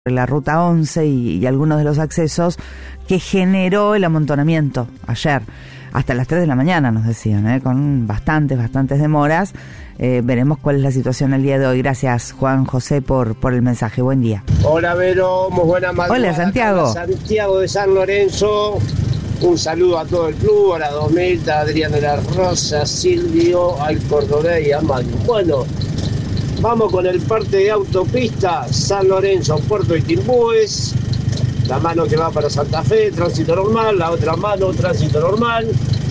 la ruta 11 y algunos de los accesos que generó el amontonamiento ayer. Hasta las 3 de la mañana nos decían, con bastantes demoras. Veremos cuál es la situación el día de hoy. Gracias, Juan José, por el mensaje. Buen día. Hola, Vero. Muy buena madrugada. Hola, Santiago. Santiago de San Lorenzo. Un saludo a todo el club, a la Domilta, a Adrián de la Rosa, Silvio, al Cordobés y a Manu. Bueno, vamos con el parte de autopista San Lorenzo, Puerto de Timbúes. La mano que va para Santa Fe, tránsito normal. La otra mano, tránsito normal.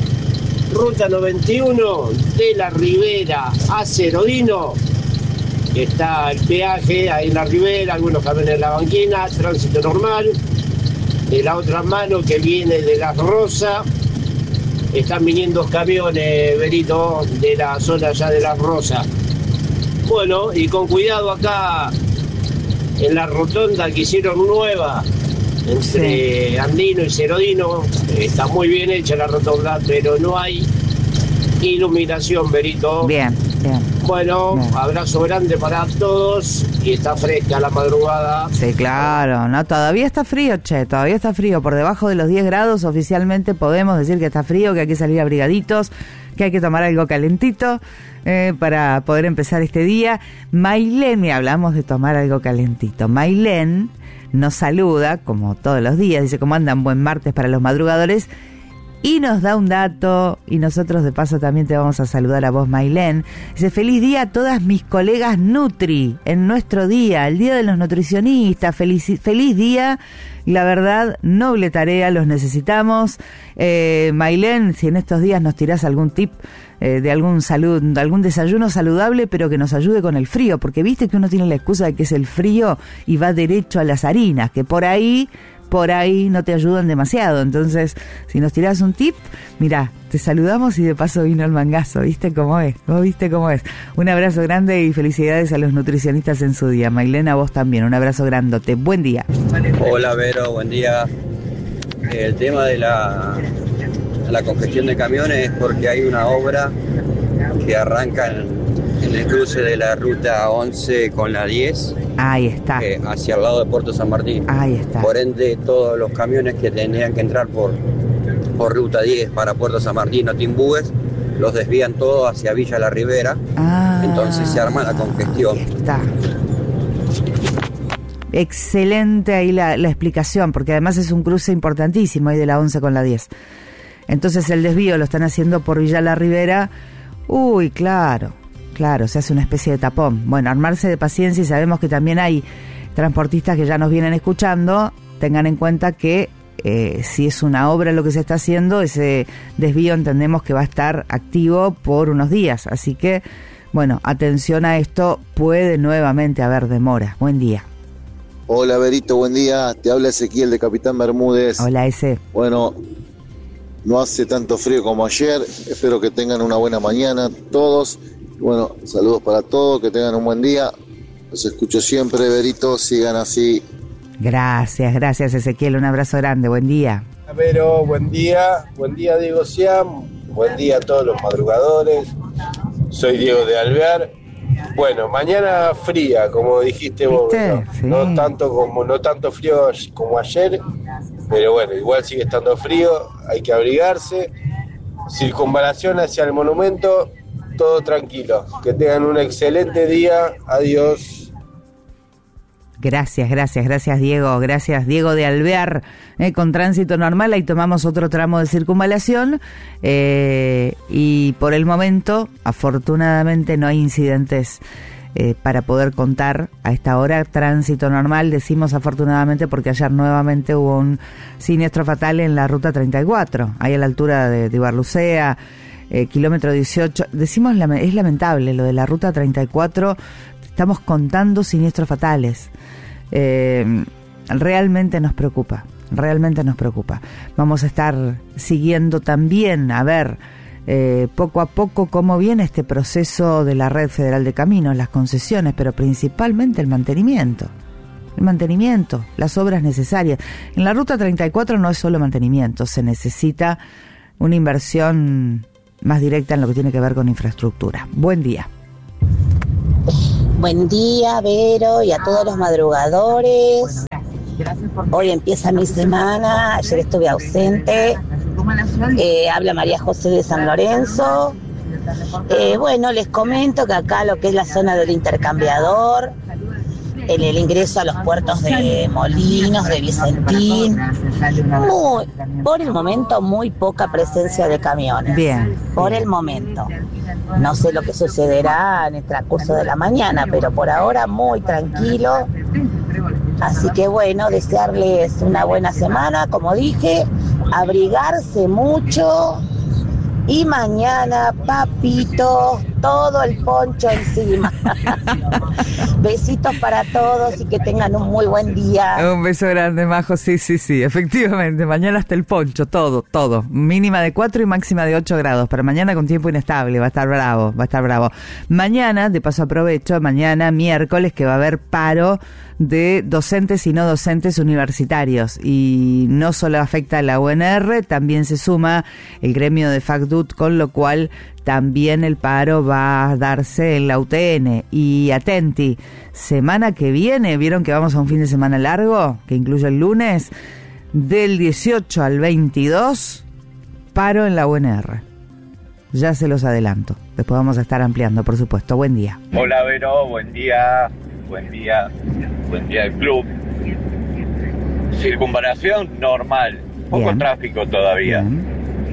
Ruta 91 de la Ribera a Cerodino. Está el peaje ahí en la Ribera, algunos camiones en la banquina, tránsito normal. De la otra mano que viene de La Rosa, están viniendo camiones, Berito, de la zona ya de La Rosa. Bueno, y con cuidado acá en la rotonda que hicieron nueva entre Andino y Cerodino, está muy bien hecha la rotonda, pero no hay iluminación, Berito. Bien. Bueno, abrazo grande para todos y está fresca la madrugada. Sí, claro, no, todavía está frío, todavía está frío, por debajo de los 10 grados oficialmente podemos decir que está frío, que hay que salir abrigaditos, que hay que tomar algo calentito para poder empezar este día. Mailén, y hablamos de tomar algo calentito, Mailén nos saluda, como todos los días, dice cómo andan, buen martes para los madrugadores, y nos da un dato, y nosotros de paso también te vamos a saludar a vos, Mailén. Dice, feliz día a todas mis colegas Nutri, en nuestro día, el día de los nutricionistas, feliz día, la verdad, noble tarea, los necesitamos. Mailén, si en estos días nos tirás algún tip de algún desayuno saludable, pero que nos ayude con el frío, porque viste que uno tiene la excusa de que es el frío y va derecho a las harinas, que por ahí no te ayudan demasiado. Entonces, si nos tirás un tip, mirá, te saludamos y de paso vino el mangazo. ¿Viste cómo es? ¿Vos viste cómo es? Un abrazo grande y felicidades a los nutricionistas en su día. Mailena, vos también, un abrazo grandote. Buen día. Hola, Vero, buen día. El tema de la congestión de camiones es porque hay una obra que arranca en el cruce de la ruta 11 con la 10. Ahí está. Hacia el lado de Puerto San Martín. Ahí está. Por ende, todos los camiones que tenían que entrar por ruta 10 para Puerto San Martín o Timbúes, los desvían todos hacia Villa La Ribera. Entonces se arma la congestión. Ahí está. Excelente ahí la explicación, porque además es un cruce importantísimo ahí de la 11 con la 10. Entonces el desvío lo están haciendo por Villa La Ribera. Uy, claro, se hace una especie de tapón. Bueno, armarse de paciencia, y sabemos que también hay transportistas que ya nos vienen escuchando. Tengan en cuenta que si es una obra lo que se está haciendo, ese desvío entendemos que va a estar activo por unos días. Así que, bueno, atención a esto, puede nuevamente haber demora. Buen día. Hola, Berito, buen día. Te habla Ezequiel de Capitán Bermúdez. Hola, ese. Bueno, no hace tanto frío como ayer. Espero que tengan una buena mañana todos. Bueno, saludos para todos, que tengan un buen día. Los escucho siempre, Berito, sigan así. Gracias Ezequiel, un abrazo grande, buen día. Pero buen día Diego Siam, buen día a todos los madrugadores. Soy Diego de Alvear. Bueno, mañana fría, como dijiste vos, ¿no? Sí. No tanto frío como ayer, pero bueno, igual sigue estando frío, hay que abrigarse. Circunvalación hacia el monumento, todo tranquilo. Que tengan un excelente día. Adiós. Gracias Diego. Gracias Diego de Alvear, con tránsito normal. Ahí tomamos otro tramo de circunvalación y por el momento, afortunadamente, no hay incidentes para poder contar a esta hora. Tránsito normal, decimos afortunadamente porque ayer nuevamente hubo un siniestro fatal en la ruta 34, ahí a la altura de Ibarlucea. Kilómetro 18, decimos es lamentable lo de la ruta 34, estamos contando siniestros fatales, realmente nos preocupa, vamos a estar siguiendo también a ver poco a poco cómo viene este proceso de la Red Federal de Caminos, las concesiones, pero principalmente el mantenimiento, las obras necesarias. En la ruta 34 no es solo mantenimiento, se necesita una inversión más directa en lo que tiene que ver con infraestructura. Buen día. Buen día, Vero, y a todos los madrugadores. Hoy empieza mi semana, ayer estuve ausente. Habla María José de San Lorenzo. Bueno, les comento que acá lo que es la zona del intercambiador, en el ingreso a los puertos de Molinos, de Vicentín, por el momento muy poca presencia de camiones. Bien. Por el momento. No sé lo que sucederá en el transcurso de la mañana, pero por ahora muy tranquilo. Así que bueno, desearles una buena semana, como dije, abrigarse mucho. Y mañana, papito, todo el poncho encima. Besitos para todos y que tengan un muy buen día. Un beso grande, Majo. Sí, efectivamente. Mañana hasta el poncho, todo. Mínima de 4 y máxima de 8 grados. Pero mañana con tiempo inestable, va a estar bravo. Mañana, de paso aprovecho, mañana miércoles que va a haber paro de docentes y no docentes universitarios. Y no solo afecta a la UNR, también se suma el gremio de FACDUT, con lo cual también el paro va a darse en la UTN. Y atenti, semana que viene, ¿vieron que vamos a un fin de semana largo? Que incluye el lunes, del 18 al 22, paro en la UNR. Ya se los adelanto. Después vamos a estar ampliando, por supuesto. Buen día. Hola, Vero, buen día del club. Circunvalación normal, poco Bien. tráfico todavía. Bien.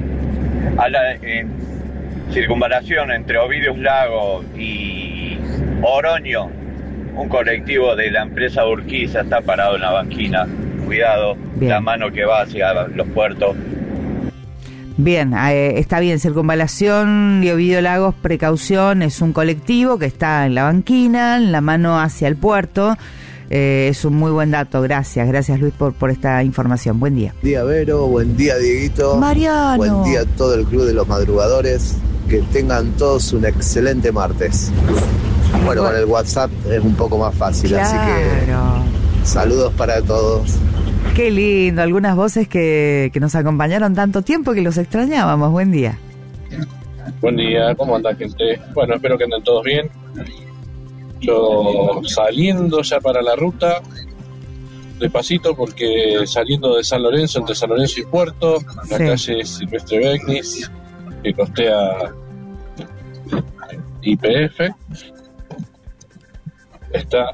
En circunvalación entre Ovidios Lago y Oroño, un colectivo de la empresa Urquiza está parado en la banquina. Cuidado, Bien. la mano que va hacia los puertos. Bien, está bien, circunvalación de Ovidio Lagos, precaución, es un colectivo que está en la banquina, en la mano hacia el puerto. Es un muy buen dato, gracias Luis por esta información. Buen día. Buen día, Vero, buen día, Dieguito. Mariano. Buen día a todo el club de los madrugadores. Que tengan todos un excelente martes. Bueno, con el WhatsApp es un poco más fácil, así que saludos para todos. Qué lindo, algunas voces que nos acompañaron tanto tiempo que los extrañábamos. Buen día. Buen día, ¿cómo anda, gente? Bueno, espero que anden todos bien. Yo saliendo ya para la ruta, despacito, porque saliendo de San Lorenzo, entre San Lorenzo y Puerto, la calle Silvestre Becnis, que costea YPF, está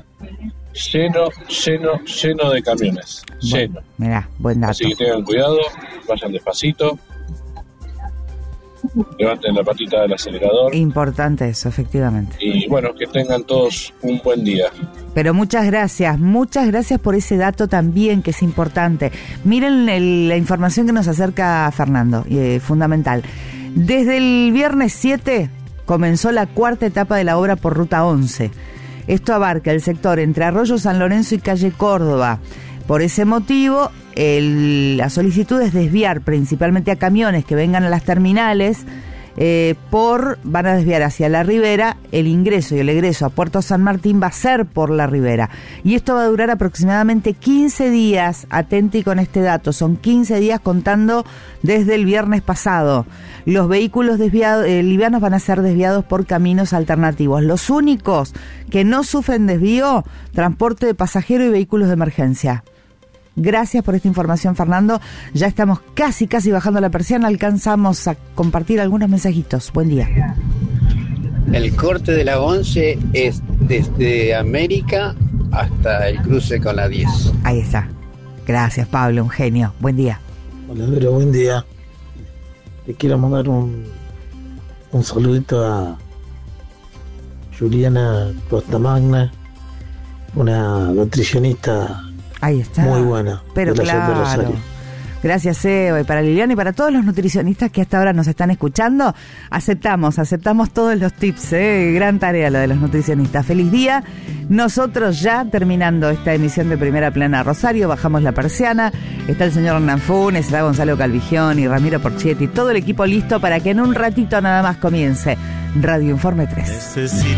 lleno de camiones, lleno. Mirá, buen dato. Así que tengan cuidado, vayan despacito, levanten la patita del acelerador. Importante eso, efectivamente. Y bueno, que tengan todos un buen día. Pero muchas gracias por ese dato también, que es importante. Miren la información que nos acerca Fernando, fundamental. Desde el viernes 7 comenzó la cuarta etapa de la obra por Ruta 11. Esto abarca el sector entre Arroyo San Lorenzo y Calle Córdoba. Por ese motivo, la solicitud es desviar principalmente a camiones que vengan a las terminales, van a desviar hacia la Ribera. El ingreso y el egreso a Puerto San Martín va a ser por la Ribera. Y esto va a durar aproximadamente 15 días. Atenti con este dato, son 15 días contando desde el viernes pasado. Los vehículos livianos van a ser desviados por caminos alternativos. Los únicos que no sufren desvío, transporte de pasajeros y vehículos de emergencia. Gracias por esta información, Fernando. Ya estamos casi bajando la persiana. Alcanzamos a compartir algunos mensajitos. Buen día. El corte de la 11 es desde América hasta el cruce con la 10. Ahí está. Gracias, Pablo, un genio. Buen día. Hola, Vero, buen día. Te quiero mandar un saludito a Juliana Costamagna, una nutricionista. Ahí está. Muy buena. Pero de la ciudad de claro. Rosario. Gracias, Eva, y para Liliana y para todos los nutricionistas que hasta ahora nos están escuchando. Aceptamos todos los tips, gran tarea lo de los nutricionistas. Feliz día. Nosotros ya terminando esta emisión de Primera Plana Rosario, bajamos la persiana. Está el señor Hernán Funes, está Gonzalo Calvigión y Ramiro Porchetti, todo el equipo listo para que en un ratito nada más comience Radio Informe 3.